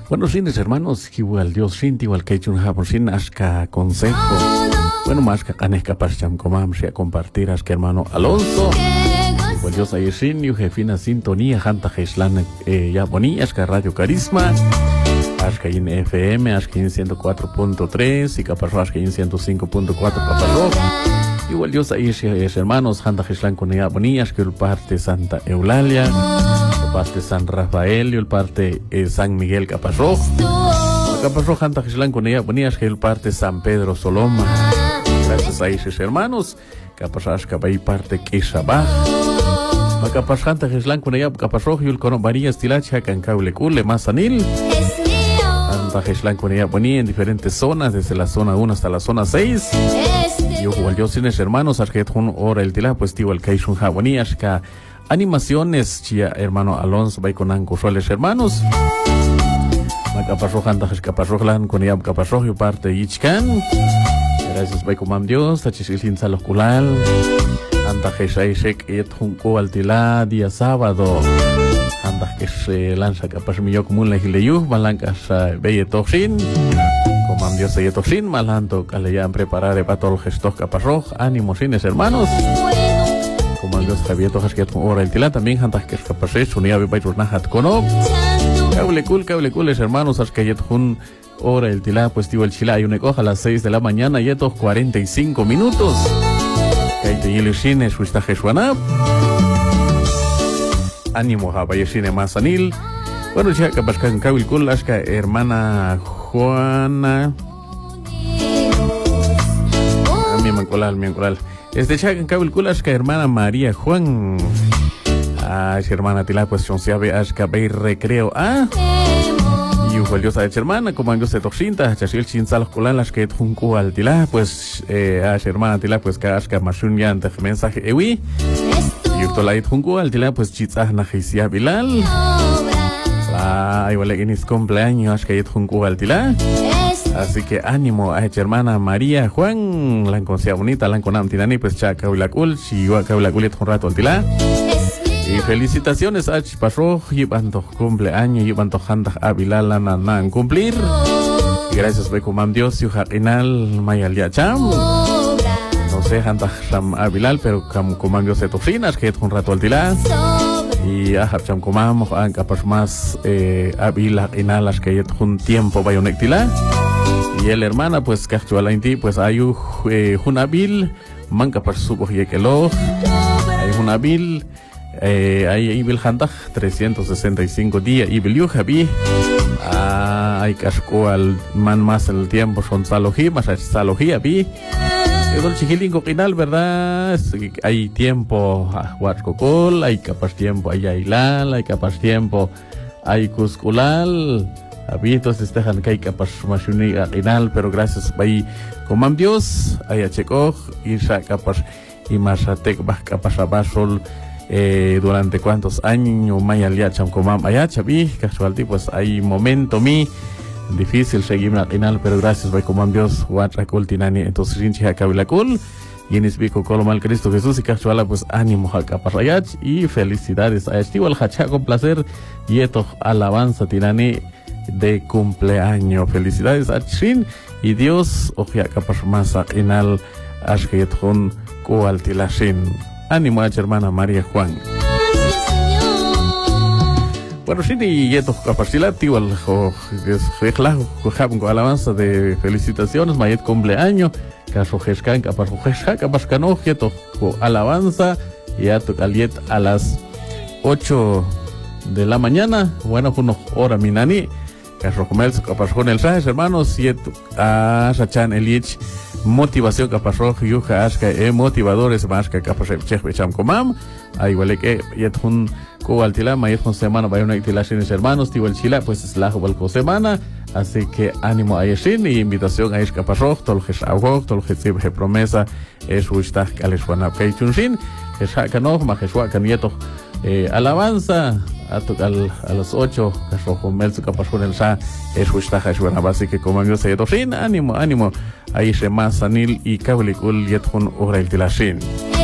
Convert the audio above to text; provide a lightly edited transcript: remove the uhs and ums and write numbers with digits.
Bueno, fines hermanos, igual Dios sin igual que hecho un jabón sin asca consejo. Bueno, más que canesca parcham comam a compartir asca hermano Alonso. Igual Dios ahí sin y jefina sintonía janta jeislan ya bonía asca Radio Carisma. Asca en FM, asca en 104.3 y caparro asca en 105.4 caparro. Igual Dios ahí es hermanos janta jeislan con ella bonía asca el parte Santa Eulalia. Parte San Rafael y el parte San Miguel Caparroj. Caparroj Janta Gislan con ella ponías que el parte San Pedro Soloma. Gracias a esos hermanos. Caparroj Cabay parte Quisabaj. Caparroj Janta Gislan con ella Caparroj y el cono varillas tilacha Cancaule Cule Mazanil. Janta Gislan con ella ponía en diferentes zonas, desde la zona 1 hasta la zona 6. Yo igual yo sin hermanos, Arquet un hora el tila, pues tío el Kaishun Jabonías que animaciones, chia hermano Alonso, vai con ancusuales hermanos. Macaparro Janta Caparrojlan con ella Caparrojo parte Ichcan. Gracias, vai con mam Dios, tachisil sin saloculal. Anta Jeshaishek et junco al tila día sábado. Anta que se lanza capaz mi yo común la gileyu, malancas belle toxin. Con mam Dios belle toxin, malanto que le ya preparar para todo el gesto Caparroj, ánimo cines hermanos. Como Dios Javier Tojas que hora el tila también jantas que escapase unía vi paitos nahat cono cable cool hermanos as que yet hun hora el tila pues tío el chila hay una coja a las 6 de la mañana y estos 45 minutos que hay te cine su está jesuana ánimo a vaya cine más anil bueno ya que pascan cable cool as que hermana Juana mi mancolal este chacan cable culas que hermana María Juan. Si hermana tila pues son sabe asca bay recreo. Y igual Dios ha hecho hermana como Dios se toxinta, chasil sin salos culalas que junco al tila pues hermana tila pues que asca machun ya ante mensaje ewi. Y to la junco al tila pues chitza na jisia bilal. Igual que es cumpleaños asca yet junco al tila. Así que ánimo a esta hermana María Juan, la conocía bonita, la conam tirani, pues chaca y la cul, si yo acá la culet un rato al tila. Y felicitaciones a Chiparro, llevando cumpleaños, llevando janda a Bilal la nanan cumplir. Y gracias por comam Dios, y jarinal mayal ya cham. No sé, janda a Bilal, pero comam Dios de toxinas, que es un rato al tila. Y a cham comam, a capaz más a Bilal inalas que es un tiempo bayonek tila. Y el hermana pues que actualmente pues hay un abil manca para su coge que lo hay un abil hay ibil hanta 365 días ibil yo javi hay casco al man más el tiempo son salogía más salogía vi el chiquilingo final verdad hay tiempo a huarcocol hay capaz tiempo hay ailal hay capaz tiempo hay cusculal habitos estejan que capaz machuni final pero gracias ahí comam Dios hay a checo y capaz y masatek va capaz abasol durante cuántos años mayal ya cham comam allá chavi casual pues hay momento mi difícil seguir final pero gracias by comam Dios watra kultinani entonces rinchi akabilakul y en esbico colomal Cristo Jesús y casual pues ánimo a capaz allá y felicidades a este igual hacha con placer y esto alabanza tirani de cumpleaños. Felicidades a Chin y Dios oja capaz más inal ashketun coaltilashin. Ánimo a hermana María Juan. Bueno, sí, y esto capacidad tío al con alabanza de felicitaciones, mayet cumpleaños, caso jescan capaz cano, esto alabanza y a tu caliet a las 8 de la mañana, bueno, unos hora minani. Carro comercio capaz con el traje hermanos y a Sachan Elich motivación capaz rojo yuja asca motivadores más que capaz chef cham comam ahí igual que yet un coaltila mayet con semana vaya una itilaciones hermanos tío el chila pues es la juego semana así que ánimo a yesin y invitación a capaz rojo toljes agua toljes promesa es wishtag aleswana peichunsin es hakano majesua canieto alabanza a las 8 caso melzo capaz con el sa es wistaja es buena base que como yo sé ánimo ahí se más anil y cablicul yet con ora el tilashin.